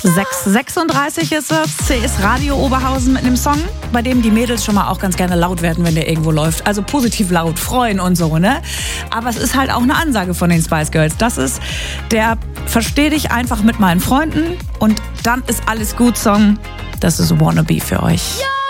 6:36 ist es. CS Radio Oberhausen mit einem Song, bei dem die Mädels schon mal auch ganz gerne laut werden, wenn der irgendwo läuft. Also positiv laut, freuen und so, ne? Aber es ist halt auch eine Ansage von den Spice Girls. Das ist der Versteh dich einfach mit meinen Freunden und dann ist alles gut Song. Das ist Wannabe für euch. Ja!